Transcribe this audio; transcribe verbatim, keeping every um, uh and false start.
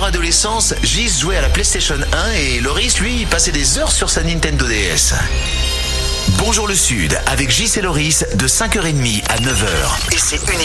leur adolescence, Gis jouait à la PlayStation un et Loris, lui, passait des heures sur sa Nintendo D S. Bonjour le Sud, avec Gis et Loris, de cinq heures trente à neuf heures. Et c'est uniquement